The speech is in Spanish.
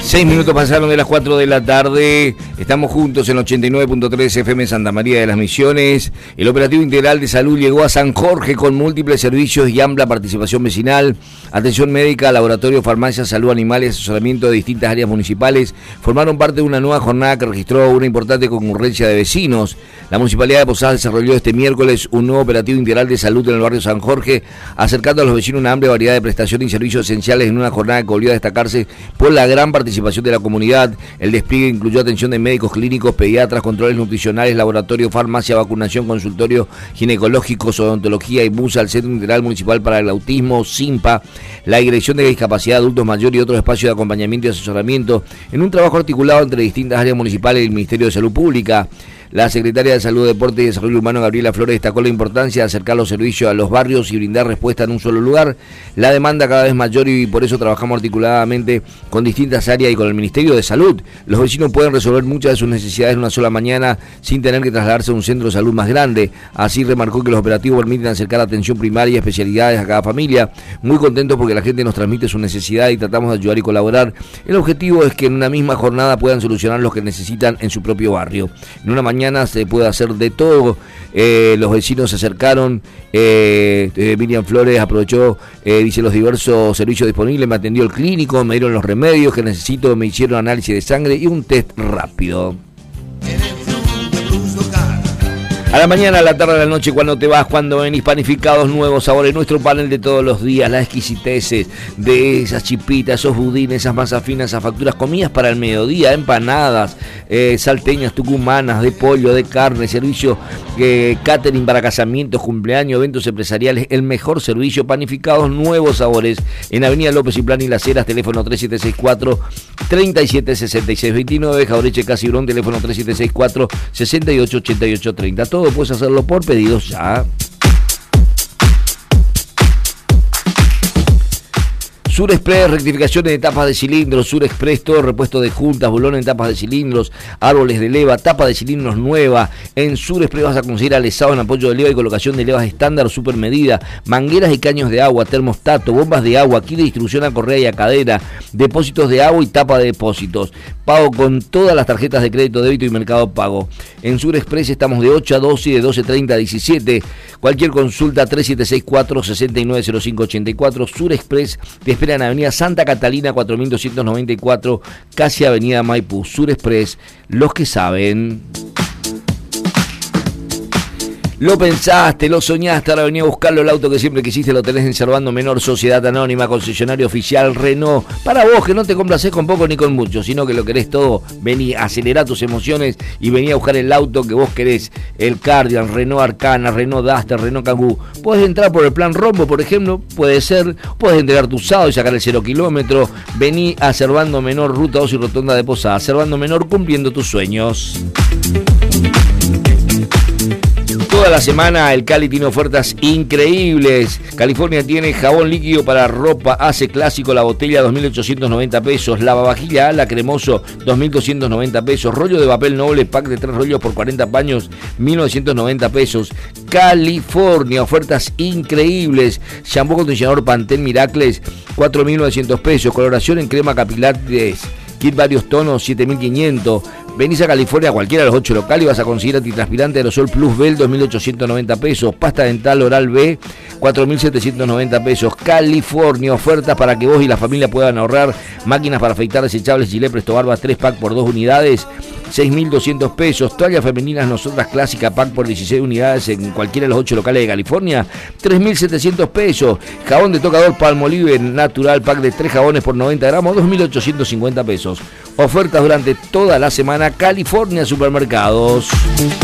6 minutos pasaron de las 4 de la tarde. Estamos juntos en 89.3 FM Santa María de las Misiones. El operativo integral de salud llegó a San Jorge con múltiples servicios y amplia participación vecinal, atención médica, laboratorio, farmacia, salud animal y asesoramiento de distintas áreas municipales. Formaron parte de una nueva jornada que registró una importante concurrencia de vecinos. La Municipalidad de Posadas desarrolló este miércoles un nuevo operativo integral de salud en el barrio San Jorge, acercando a los vecinos una amplia variedad de prestaciones y servicios esenciales en una jornada que volvió a destacarse por la gran participación de la comunidad. El despliegue incluyó atención de médicos clínicos, pediatras, controles nutricionales, laboratorio, farmacia, vacunación, consultorio ginecológico, odontología y bus al Centro Integral Municipal para el Autismo, CIMPA, la Dirección de Discapacidad de Adultos Mayores y otros espacios de acompañamiento y asesoramiento, en un trabajo articulado entre distintas áreas municipales y el Ministerio de Salud Pública. La secretaria de Salud, Deporte y Desarrollo Humano, Gabriela Flores, destacó la importancia de acercar los servicios a los barrios y brindar respuesta en un solo lugar. La demanda cada vez mayor y por eso trabajamos articuladamente con distintas áreas y con el Ministerio de Salud. Los vecinos pueden resolver muchas de sus necesidades en una sola mañana sin tener que trasladarse a un centro de salud más grande. Así remarcó que los operativos permiten acercar atención primaria y especialidades a cada familia. Muy contentos porque la gente nos transmite su necesidad y tratamos de ayudar y colaborar. El objetivo es que en una misma jornada puedan solucionar lo que necesitan en su propio barrio. En una mañana se puede hacer de todo. Los vecinos se acercaron. Miriam Flores aprovechó, dice, los diversos servicios disponibles. Me atendió el clínico, me dieron los remedios que necesito, me hicieron análisis de sangre y un test rápido. A la mañana, a la tarde, a la noche, cuando te vas, cuando venís, panificados, nuevos sabores, nuestro panel de todos los días, las exquisiteces de esas chipitas, esos budines, esas masas finas, esas facturas, comidas para el mediodía, empanadas, salteñas, tucumanas, de pollo, de carne, servicio catering para casamientos, cumpleaños, eventos empresariales, el mejor servicio, panificados, nuevos sabores, en Avenida López y Plan y Las Heras, teléfono 3764-376629, Jaureche Casibrón, teléfono 3764-688830. Todo puedes hacerlo por pedidos ya. Sur Express, rectificaciones de tapas de cilindros. Sur Express, todo repuesto de juntas, bolones en tapas de cilindros, árboles de leva, tapa de cilindros nueva. En Sur Express vas a conseguir alezado en apoyo de leva y colocación de levas estándar super medida, mangueras y caños de agua, termostato, bombas de agua, kit de distribución a correa y a cadera, depósitos de agua y tapa de depósitos. Pago con todas las tarjetas de crédito, débito y Mercado Pago. En Sur Express estamos de 8 a 12 y de 12:30 a 17. Cualquier consulta 3764-690584. Sur Express te espera en Avenida Santa Catalina 4294, casi Avenida Maipú. Sur Express, los que saben. Lo pensaste, lo soñaste, ahora venía a buscarlo, el auto que siempre quisiste lo tenés en Servando Menor, Sociedad Anónima, concesionario oficial Renault. Para vos que no te complacés con poco ni con mucho, sino que lo querés todo, vení, acelera tus emociones y vení a buscar el auto que vos querés. El Cardian, Renault Arcana, Renault Duster, Renault Kangoo. Podés entrar por el plan Rombo, por ejemplo, puede ser, podés entregar tu usado y sacar el 0 kilómetro. Vení a Servando Menor, Ruta 2 y Rotonda de Posadas. Servando Menor, cumpliendo tus sueños. Toda la semana el Cali tiene ofertas increíbles. California tiene jabón líquido para ropa Ace Clásico, la botella 2.890 pesos. Lavavajilla Ala Cremoso 2.290 pesos. Rollo de papel noble, pack de 3 rollos por 40 paños 1.990 pesos. California, ofertas increíbles. Shampoo acondicionador Pantene Miracles 4.900 pesos. Coloración en crema capilar kit varios tonos 7.500. Venís a California a cualquiera de los 8 locales y vas a conseguir antitranspirante aerosol Plus Bell 2.890 pesos. Pasta dental Oral B 4.790 pesos. California, ofertas para que vos y la familia puedan ahorrar. Máquinas para afeitar desechables Gillette Presto Barba 3 pack por 2 unidades 6.200 pesos. Toallas femeninas Nosotras Clásica pack por 16 unidades en cualquiera de los 8 locales de California 3.700 pesos. Jabón de tocador Palmolive Natural pack de 3 jabones por 90 gramos 2.850 pesos. Ofertas durante toda la semana. California Supermercados.